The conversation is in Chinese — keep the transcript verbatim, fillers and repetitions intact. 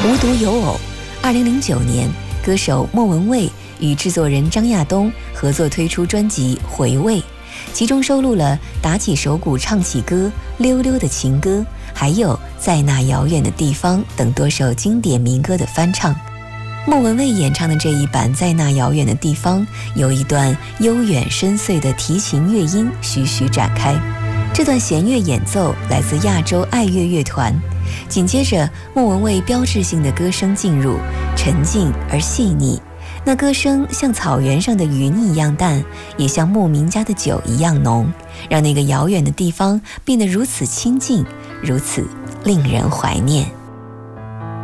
无独有偶，二零零九年，歌手莫文蔚与制作人张亚东合作推出专辑《回味》，其中收录了打起手鼓唱起歌、溜溜的情歌，还有在那遥远的地方等多首经典民歌的翻唱。莫文蔚演唱的这一版《在那遥远的地方》，有一段悠远深邃的提琴乐音徐徐展开。这段弦乐演奏来自亚洲爱乐乐团，紧接着莫文蔚标志性的歌声进入，沉静而细腻。那歌声像草原上的云一样淡，也像牧民家的酒一样浓，让那个遥远的地方变得如此亲近，如此令人怀念。